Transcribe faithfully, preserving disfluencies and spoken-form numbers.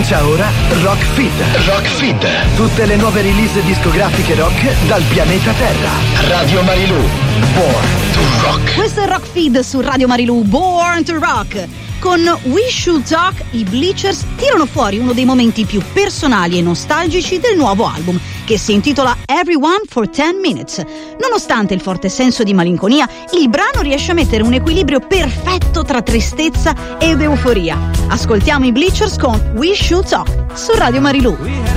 Comincia ora Rock Feed. Rock Feed. Tutte le nuove release discografiche rock dal pianeta Terra. Radio Marilù. Born to Rock. Questo è Rock Feed su Radio Marilù. Born to Rock. Con We Should Talk, i Bleachers tirano fuori uno dei momenti più personali e nostalgici del nuovo album, che si intitola Everyone for ten minutes. Nonostante il forte senso di malinconia, il brano riesce a mettere un equilibrio perfetto tra tristezza ed euforia. Ascoltiamo i Bleachers con We Should Talk su Radio Marilù.